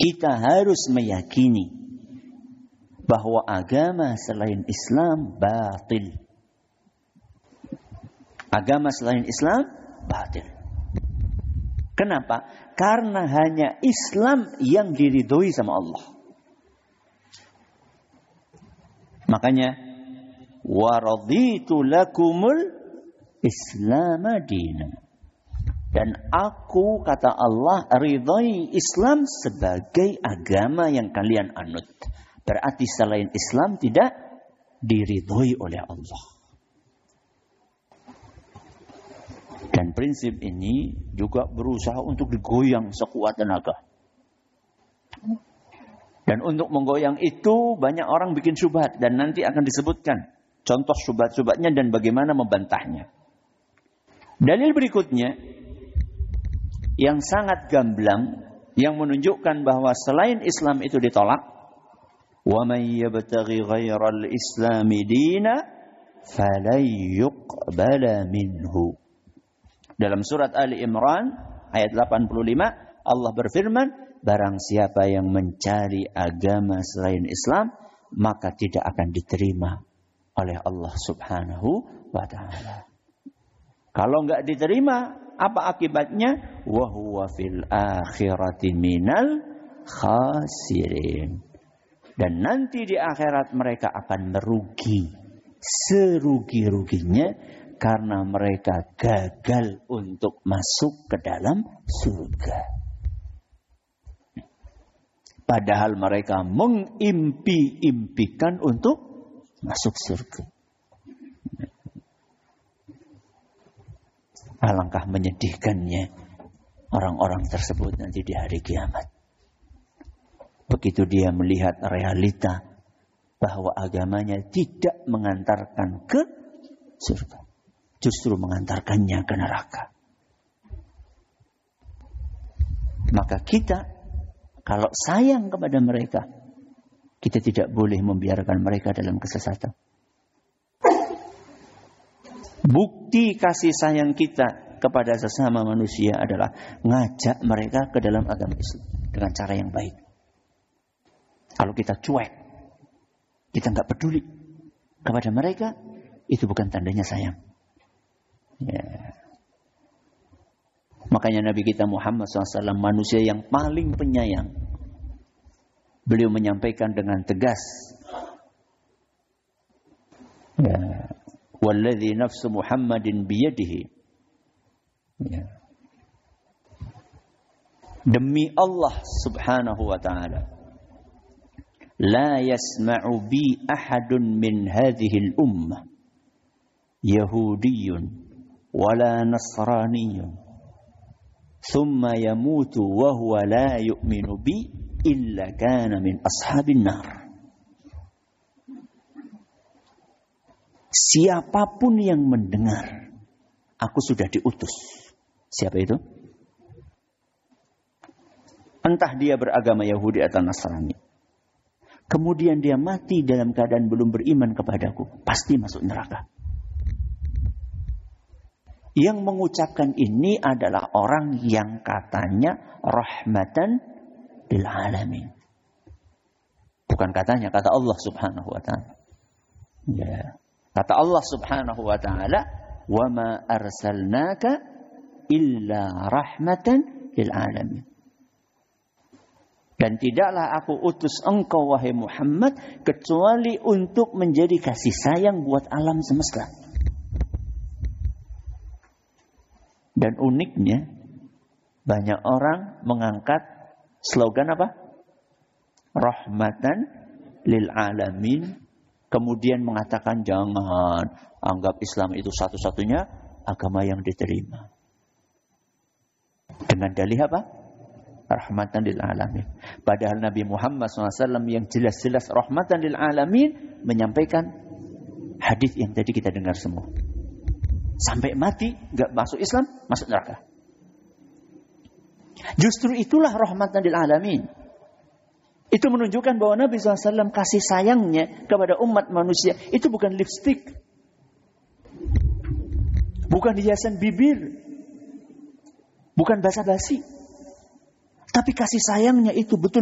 Kita harus meyakini bahwa agama selain Islam batil. Agama selain Islam batil. Kenapa? Karena hanya Islam yang diridhoi sama Allah. Makanya wa raditu lakumul Islam dinan. Dan aku, kata Allah, ridhai Islam sebagai agama yang kalian anut. Berarti selain Islam tidak diridhoi oleh Allah. Dan prinsip ini juga berusaha untuk digoyang sekuat tenaga. Dan untuk menggoyang itu banyak orang bikin syubhat. Dan nanti akan disebutkan contoh syubhat-syubhatnya dan bagaimana membantahnya. Dalil berikutnya yang sangat gamblang yang menunjukkan bahwa selain Islam itu ditolak. Wa may yabtaghi ghairal islami dina falan yuqbala minhu. Dalam surat Ali Imran ayat 85 Allah berfirman, barang siapa yang mencari agama selain Islam maka tidak akan diterima oleh Allah Subhanahu wa taala. Kalau enggak diterima, apa akibatnya? Wa huwa fil akhirati minal khasirin. Dan nanti di akhirat mereka akan merugi serugi-ruginya karena mereka gagal untuk masuk ke dalam surga. Padahal mereka mengimpi-impikan untuk masuk surga. Alangkah menyedihkannya orang-orang tersebut nanti di hari kiamat. Begitu dia melihat realita bahwa agamanya tidak mengantarkan ke surga, justru mengantarkannya ke neraka. Maka kita, kalau sayang kepada mereka, kita tidak boleh membiarkan mereka dalam kesesatan. Bukti kasih sayang kita kepada sesama manusia adalah ngajak mereka ke dalam agama Islam dengan cara yang baik. Kalau kita cuek, kita nggak peduli kepada mereka, itu bukan tandanya sayang. Ya. Makanya Nabi kita Muhammad SAW manusia yang paling penyayang. Beliau menyampaikan dengan tegas. Ya. Walladzi nafsu Muhammadin biyadihi. Ya. Demi Allah Subhanahu wa ta'ala, la yasma'u bi ahadun min hadhihi al-ummah yahudiyyun wala nasraniyyun thumma yamutu wa huwa la yu'minu bi illa kana min ashabin nar. Siapapun yang mendengar aku sudah diutus. Siapa itu? Entah dia beragama Yahudi atau Nasrani, kemudian dia mati dalam keadaan belum beriman kepadaku, pasti masuk neraka. Yang mengucapkan ini adalah orang yang katanya rahmatan lil alamin. Bukan katanya, kata Allah Subhanahu wa taala. Ya. Kata Allah Subhanahu wa taala, "Wa ma arsalnaka illa rahmatan lil alamin." Dan tidaklah aku utus engkau wahai Muhammad kecuali untuk menjadi kasih sayang buat alam semesta. Dan uniknya banyak orang mengangkat slogan apa? Rahmatan lil alamin. Kemudian mengatakan jangan anggap Islam itu satu-satunya agama yang diterima. Dengan dalih apa? Rahmatan lil alamin. Padahal Nabi Muhammad SAW yang jelas-jelas rahmatan lil alamin menyampaikan hadis yang tadi kita dengar semua. Sampai mati enggak masuk Islam, masuk neraka. Justru itulah rahmatan lil alamin. Itu menunjukkan bahwa Nabi SAW kasih sayangnya kepada umat manusia itu bukan lipstik, bukan hiasan bibir, bukan basa-basi, tapi kasih sayangnya itu betul